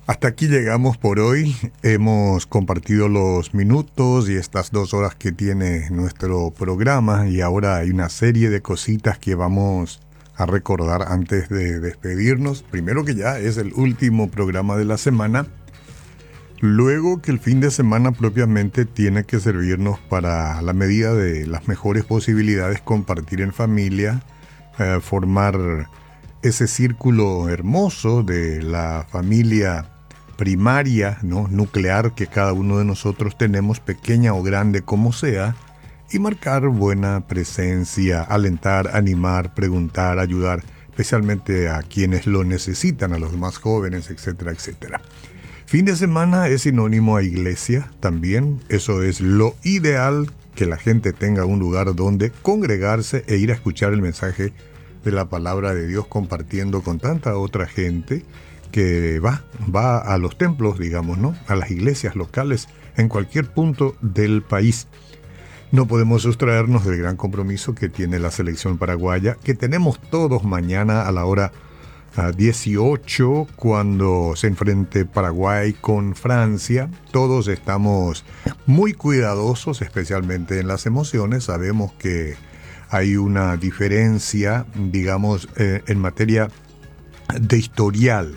Hasta aquí llegamos por hoy. Hemos compartido los minutos y estas 2 horas que tiene nuestro programa, y ahora hay una serie de cositas que vamos a recordar antes de despedirnos. Primero, que ya es el último programa de la semana. Luego, que el fin de semana propiamente tiene que servirnos para, a la medida de las mejores posibilidades, compartir en familia, formar ese círculo hermoso de la familia primaria, ¿no? Nuclear, que cada uno de nosotros tenemos, pequeña o grande como sea, y marcar buena presencia, alentar, animar, preguntar, ayudar, especialmente a quienes lo necesitan, a los más jóvenes, etcétera, etcétera. Fin de semana es sinónimo a iglesia también. Eso es lo ideal, que la gente tenga un lugar donde congregarse e ir a escuchar el mensaje de la palabra de Dios, compartiendo con tanta otra gente que va a los templos, digamos, ¿no? A las iglesias locales en cualquier punto del país. No podemos sustraernos del gran compromiso que tiene la selección paraguaya, que tenemos todos mañana a la hora 18, cuando se enfrente Paraguay con Francia. Todos estamos muy cuidadosos, especialmente en las emociones. Sabemos que hay una diferencia, digamos, en materia de historial.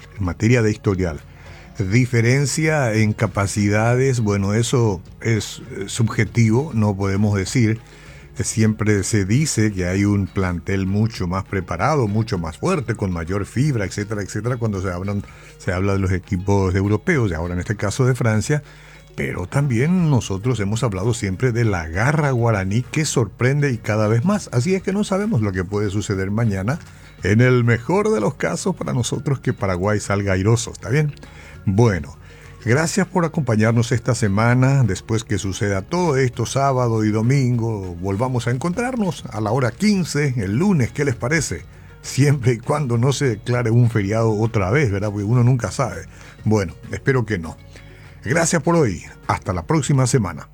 Diferencia en capacidades, bueno, eso es subjetivo, no podemos decir. Siempre se dice que hay un plantel mucho más preparado, mucho más fuerte, con mayor fibra, etcétera, etcétera, cuando se habla de los equipos europeos, y ahora en este caso de Francia. Pero también nosotros hemos hablado siempre de la garra guaraní, que sorprende y cada vez más. Así es que no sabemos lo que puede suceder mañana. En el mejor de los casos para nosotros, que Paraguay salga airoso, ¿está bien? Bueno, gracias por acompañarnos esta semana. Después que suceda todo esto, sábado y domingo, volvamos a encontrarnos a la hora 15, el lunes. ¿Qué les parece? Siempre y cuando no se declare un feriado otra vez, ¿verdad? Porque uno nunca sabe. Bueno, espero que no. Gracias por hoy. Hasta la próxima semana.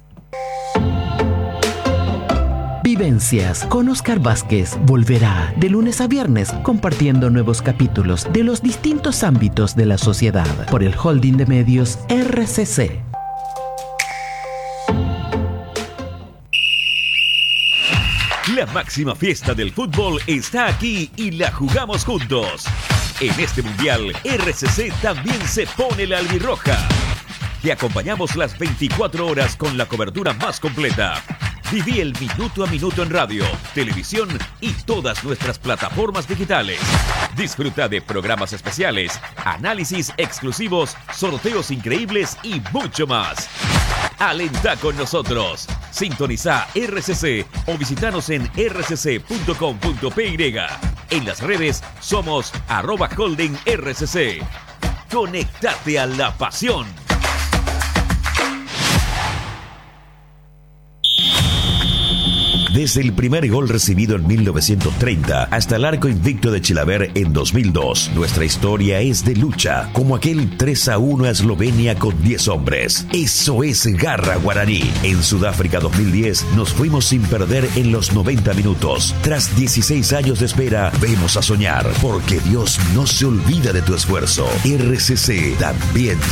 Vivencias con Oscar Vázquez volverá de lunes a viernes, compartiendo nuevos capítulos de los distintos ámbitos de la sociedad por el holding de medios RCC. La máxima fiesta del fútbol está aquí y la jugamos juntos. En este mundial, RCC también se pone la albirroja. Te acompañamos las 24 horas con la cobertura más completa. Viví el minuto a minuto en radio, televisión y todas nuestras plataformas digitales. Disfruta de programas especiales, análisis exclusivos, sorteos increíbles y mucho más. Alentá con nosotros. Sintoniza RCC o visitanos en rcc.com.py. En las redes somos @holdingrcc. Conectate a la pasión. Desde el primer gol recibido en 1930 hasta el arco invicto de Chilaver en 2002, nuestra historia es de lucha, como aquel 3-1 a Eslovenia con 10 hombres. Eso es garra guaraní. En Sudáfrica 2010 nos fuimos sin perder en los 90 minutos. Tras 16 años de espera, vemos a soñar, porque Dios no se olvida de tu esfuerzo. RCC también